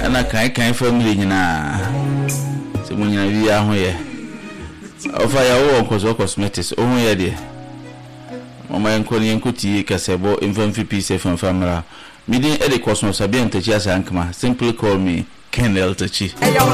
ana kan family nyina se mo nyina wi ahoye ofa ya wo onkozo cosmetics ohun ye de mama enkoni enkuti kasebo infamfi peace family meeting ede cosmos abia ntachi asankma simply call me Kendall Tachi